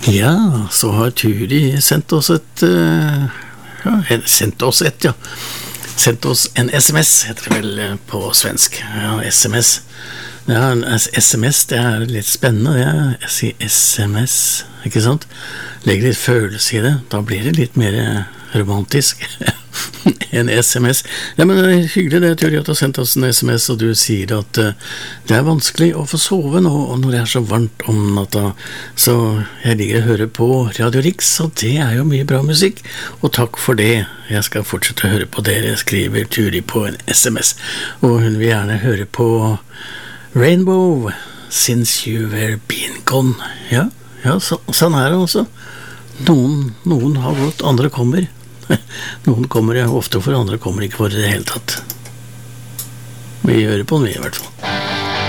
Ja, så har Turi sendt oss sendt oss en SMS, heter det vel på svensk. Ja, SMS. Ja, SMS, det litt spennende, jeg sier SMS, ikke sant? Legger litt følelse i det, da blir det litt mer romantisk en SMS. Ja, men det hyggelig det, Turi, at du har sendt oss en SMS, og du sier at det vanskelig å få sove nå, og når det så varmt om natta, så jeg ligger og hører på Radio Rix, og det jo mye bra musikk, og takk for det. Jeg skal fortsette å høre på dere, skriver Turi på en SMS, og hun vil gjerne høre på Rainbow, Since You Were Been Gone. Ja, sånn det også. Noen har gått, andre kommer. Noen kommer ofte for, andre kommer ikke for i det hele tatt. Vi gjør det på en vei i hvert fall.